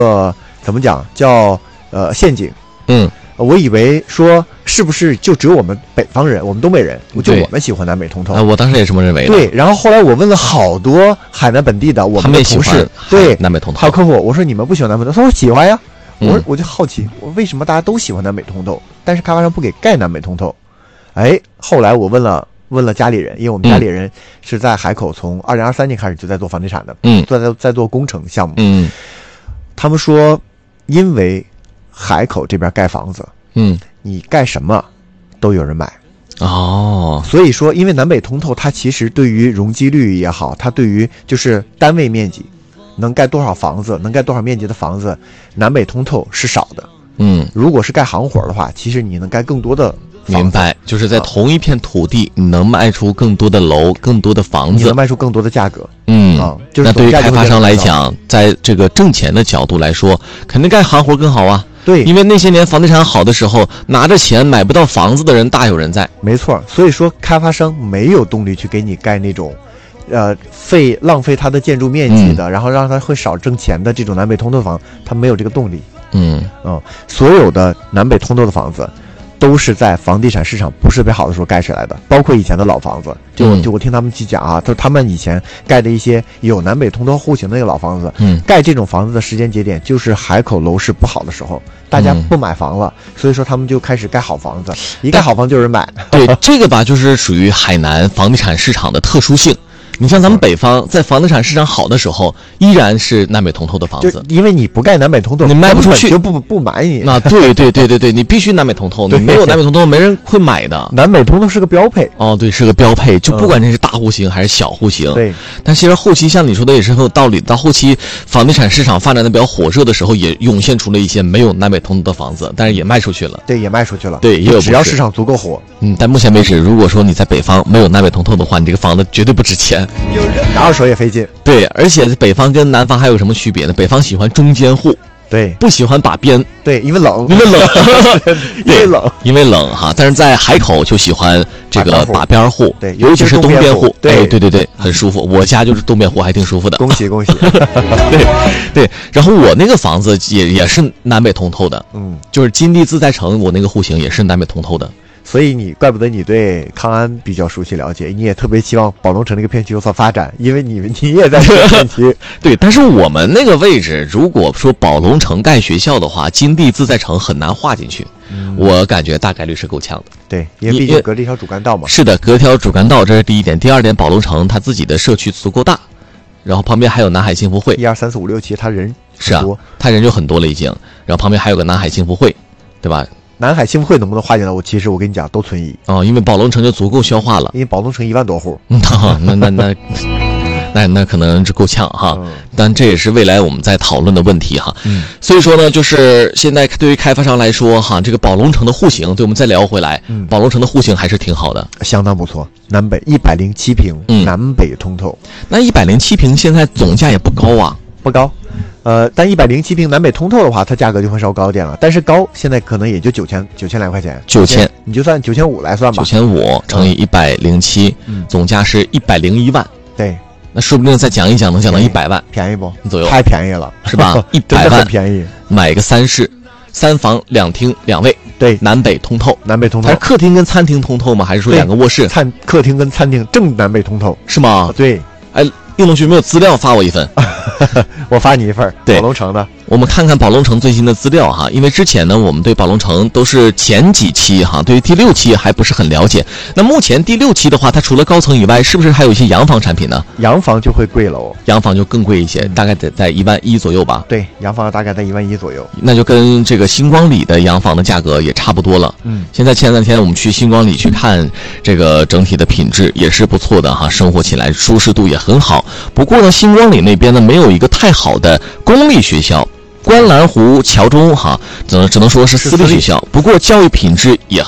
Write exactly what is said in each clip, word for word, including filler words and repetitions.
呃，怎么讲叫呃陷阱？ 嗯， 我以为说是不是就只有我们北方人，我们东北人，就我们喜欢南北通透啊？我当时也这么认为的。 对，然后后来我问了好多海南本地的我们的同事，对南北通透， 还有客户，我说你们不喜欢南北通透？他说我喜欢呀。 嗯、 我我就好奇，我为什么大家都喜欢南北通透，但是开发商不给盖南北通透？哎，后来我问了。问了家里人，因为我们家里人是在海口，从二零二三年开始就在做房地产的， 嗯， 在在在做工程项目， 嗯， 他们说，因为海口这边盖房子， 嗯， 你盖什么都有人买， 哦， 所以说，因为南北通透，它其实对于容积率也好，它对于就是单位面积能盖多少房子，能盖多少面积的房子，南北通透是少的， 嗯， 如果是盖行活的话，其实你能盖更多的。 明白，就是在同一片土地，你能卖出更多的楼，更多的房子， 你能卖出更多的价格。 嗯， 啊，就是那对于开发商来讲，在这个挣钱的角度来说，肯定干行活更好啊。 对， 因为那些年房地产好的时候，拿着钱买不到房子的人大有人在。 没错，所以说开发商没有动力去给你盖那种，呃，费浪费它的建筑面积的，嗯、然后让它会少挣钱的这种南北通透房，它没有这个动力。 嗯嗯，所有的南北通透的房子。都是在房地产市场不是特别好的时候盖起来的，包括以前的老房子。就就我听他们去讲啊，就他们以前盖的一些有南北通透户型的那个老房子， 嗯， 盖这种房子的时间节点就是海口楼市不好的时候，大家不买房了，嗯、所以说他们就开始盖好房子，一盖好房就有人买。 对，这个吧，就是属于海南房地产市场的特殊性。你像咱们北方，在房地产市场好的时候，依然是南北通透的房子， 因为你不盖南北通透， 你卖不出去， 就不不买你。 那对对对对对，你必须南北通透，你没有南北通透，没人会买的。 南北通透是个标配。 哦，对，是个标配，就不管这是大户型还是小户型。 对、嗯。 但其实后期像你说的也是很有道理，到后期房地产市场发展的比较火热的时候，也涌现出了一些没有南北通透的房子，但是也卖出去了。 对，也卖出去了。 对，也有只要市场足够火。 嗯，但目前为止，如果说你在北方没有南北通透的话，你这个房子绝对不值钱。 有人。二手也费劲。 对，而且北方跟南方还有什么区别呢？北方喜欢中间户， 对， 不喜欢把边， 对，因为冷， 因为冷， 因为冷， 因为冷哈。但是在海口就喜欢这个把边户， 对， 尤其是东边户， 对， 对对对，很舒服。我家就是东边户，还挺舒服的。 恭喜恭喜。 对对，然后我那个房子也也是南北通透的， 嗯， 就是金地自在城，我那个户型也是南北通透的。 所以你怪不得你对康安比较熟悉了解，你也特别希望宝龙城那个片区有所发展，因为你你也在这个片区。 对，但是我们那个位置，如果说宝龙城盖学校的话，金地自在城很难划进去。嗯、我感觉大概率是够呛的。 对，因为毕竟隔着一条主干道嘛。 是的，隔条主干道，这是第一点。第二点，宝龙城它自己的社区足够大，然后旁边还有南海幸福会， 一二三四五六七，它人是啊，它人就很多了已经。然后旁边还有个南海幸福会，对吧？ 南海幸福会能不能划进来？我其实我跟你讲都存疑哦，因为宝龙城就足够消化了， 因为宝龙城一万多户， 那那那那那那可能是够呛哈。嗯、但这也是未来我们在讨论的问题哈。 嗯， 所以说呢，就是现在对于开发商来说哈，这个宝龙城的户型，对我们再聊回来，嗯，宝龙城的户型还是挺好的， 相当不错。南北一百零七平， 嗯， 南北通透。 那一百零七平现在总价也不高啊。 不高，呃，但一百零七平南北通透的话，它价格就会稍微高一点了。但是高，现在可能也就九千九千来块钱， 九千， 你就算九千五来算吧。 九千五乘以一百零七，总价是一百零一万。 对， 那说不定再讲一讲，能讲到一百万， 便宜不？ 左右， 太便宜了， 是吧？一百万便宜， 买个三室，三房两厅两卫， 对， 南北通透， 南北通透。 还是客厅跟餐厅通透吗？还是说两个卧室？ 餐客厅跟餐厅正南北通透， 是吗？ 对， 哎。应龙旭没有资料发我一份， 我发你一份。 对， 宝龙城的， 我们看看宝龙城最新的资料哈。因为之前呢，我们对宝龙城都是前几期哈，对于第六期还不是很了解。那目前第六期的话，它除了高层以外，是不是还有一些洋房产品呢？ 洋房就会贵了哦， 洋房就更贵一些，大概得在一万一左右吧。 对，洋房大概在一万一左右， 那就跟这个星光里的洋房的价格也差不多了。 嗯， 现在前两天我们去星光里去看，这个整体的品质也是不错的哈，生活起来舒适度也很好。不过呢，星光里那边呢没有一个太好的公立学校，观澜湖桥中哈，只能只能说是私立学校，不过教育品质也很好。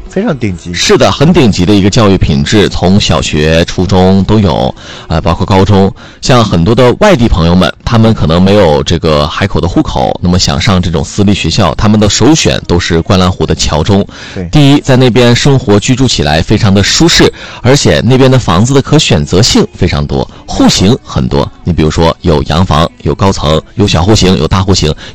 非常顶级。 是的，很顶级的一个教育品质，从小学、初中都有，呃，包括高中。像很多的外地朋友们，他们可能没有这个海口的户口，那么想上这种私立学校，他们的首选都是观澜湖的侨中。 对， 第一，在那边生活居住起来非常的舒适，而且那边的房子的可选择性非常多，户型很多。你比如说有洋房，有高层，有小户型，有大户型。